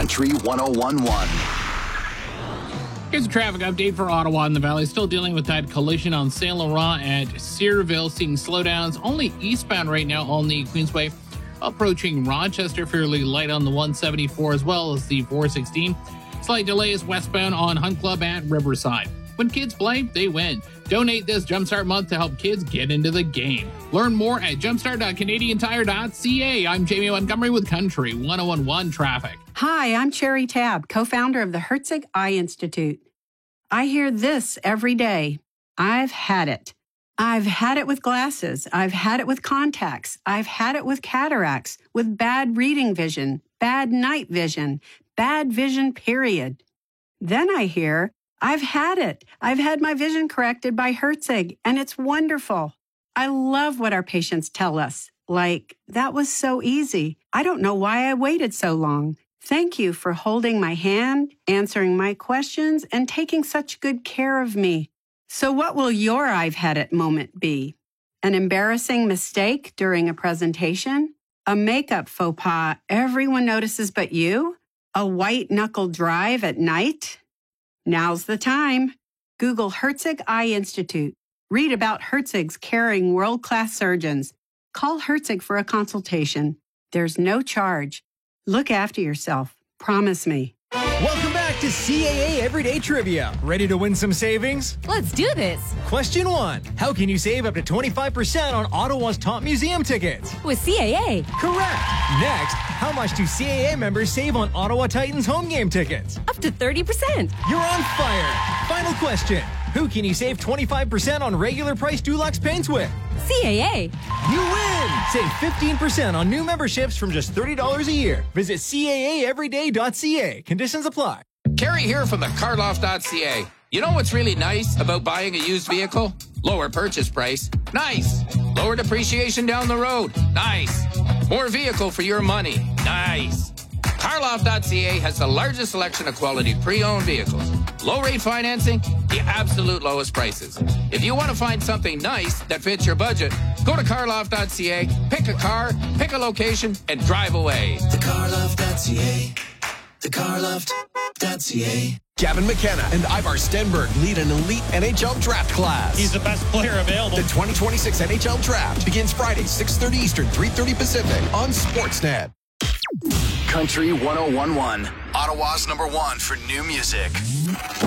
Country 101.1. Here's a traffic update for Ottawa and the Valley. Still dealing with that collision on Saint Laurent at Searville. Seeing slowdowns only eastbound right now on the Queensway. Approaching Rochester, fairly light on the 174 as well as the 416. Slight delays westbound on Hunt Club at Riverside. When kids play, they win. Donate this Jumpstart month to help kids get into the game. Learn more at jumpstart.canadiantire.ca. I'm Jamie Montgomery with Country 101.1 Traffic. Hi, I'm Sherry Tabb, co-founder of the Herzig Eye Institute. I hear this every day. I've had it. I've had it with glasses. I've had it with contacts. I've had it with cataracts, with bad reading vision, bad night vision, bad vision, period. Then I hear, I've had it. I've had my vision corrected by Herzig, and it's wonderful. I love what our patients tell us. Like, that was so easy. I don't know why I waited so long. Thank you for holding my hand, answering my questions, and taking such good care of me. So what will your I've had it moment be? An embarrassing mistake during a presentation? A makeup faux pas everyone notices but you? A white-knuckle drive at night? Now's the time. Google Herzig Eye Institute. Read about Herzig's caring world-class surgeons. Call Herzig for a consultation. There's no charge. Look after yourself. Promise me. Welcome back to CAA Everyday Trivia. Ready to win some savings? Let's do this. Question 1. How can you save up to 25% on Ottawa's top museum tickets? With CAA. Correct. Next, how much do CAA members save on Ottawa Titans home game tickets? Up to 30%. You're on fire. Final question. Who can you save 25% on regular price Dulux paints with? CAA. You win! Save 15% on new memberships from just $30 a year. Visit CAAeveryday.ca. Conditions apply. Kerry here from the carloft.ca. You know what's really nice about buying a used vehicle? Lower purchase price. Nice. Lower depreciation down the road. Nice. More vehicle for your money. Nice. Carloft.ca has the largest selection of quality pre-owned vehicles. Low rate financing, the absolute lowest prices. If you want to find something nice that fits your budget, go to Carloft.ca, pick a car, pick a location, and drive away. The Carloft.ca. The Carloft.ca. Gavin McKenna and Ivar Stenberg lead an elite NHL draft class. He's the best player available. The 2026 NHL draft begins Friday, 6:30 Eastern, 3:30 Pacific on Sportsnet. Country 101.1. Ottawa's #1 for new music.